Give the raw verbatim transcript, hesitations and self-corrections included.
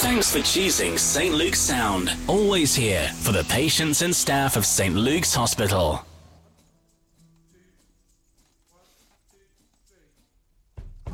Thanks for choosing Saint Luke's Sound. Always here for the patients and staff of Saint Luke's Hospital.